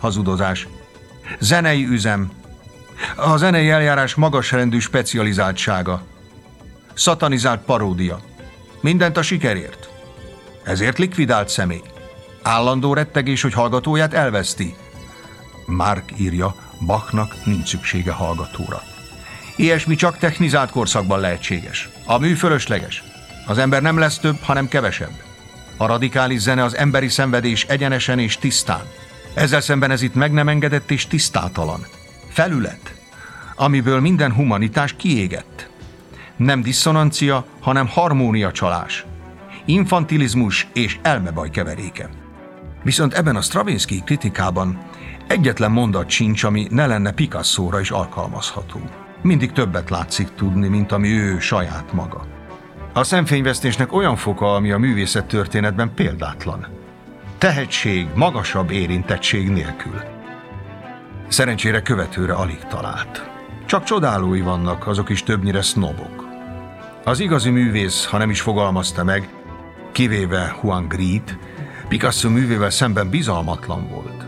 hazudozás. Zenei üzem. A zenei eljárás magasrendű specializáltsága. Szatanizált paródia. Mindent a sikerért. Ezért likvidált személy. Állandó rettegés, hogy hallgatóját elveszti. Mark írja, Bachnak nincs szüksége hallgatóra. Ilyesmi csak technizált korszakban lehetséges. A mű fölösleges. Az ember nem lesz több, hanem kevesebb. A radikális zene az emberi szenvedés egyenesen és tisztán. Ezzel szemben ez itt meg nem engedett és tisztátalan. Felület, amiből minden humanitás kiégett. Nem disszonancia, hanem harmóniacsalás. Infantilizmus és elmebaj keveréke. Viszont ebben a Stravinsky kritikában egyetlen mondat sincs, ami ne lenne Picassóra is alkalmazható. Mindig többet látszik tudni, mint ami ő saját maga. A szemfényvesztésnek olyan foka, ami a művészettörténetben példátlan. Tehetség, magasabb érintettség nélkül. Szerencsére követőre alig talált. Csak csodálói vannak, azok is többnyire sznobok. Az igazi művész, ha nem is fogalmazta meg, kivéve Juan Grit, Picasso művével szemben bizalmatlan volt.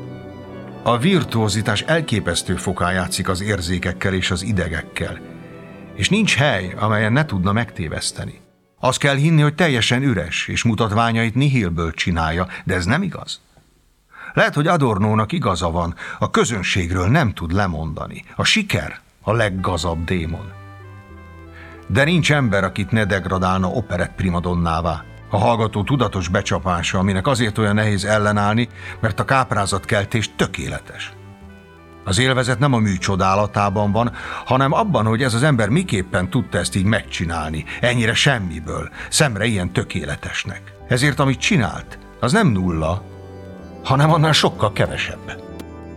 A virtuózitás elképesztő fokán játszik az érzékekkel és az idegekkel, és nincs hely, amelyen ne tudna megtéveszteni. Azt kell hinni, hogy teljesen üres, és mutatványait nihilből csinálja, de ez nem igaz. Lehet, hogy Adornónak igaza van, a közönségről nem tud lemondani. A siker a leggazabb démon. De nincs ember, akit ne degradálna operett primadonnává. A hallgató tudatos becsapása, aminek azért olyan nehéz ellenállni, mert a káprázatkeltés tökéletes. Az élvezet nem a mű csodálatában van, hanem abban, hogy ez az ember miképpen tudta ezt így megcsinálni, ennyire semmiből, szemre ilyen tökéletesnek. Ezért amit csinált, az nem nulla, hanem annál sokkal kevesebb.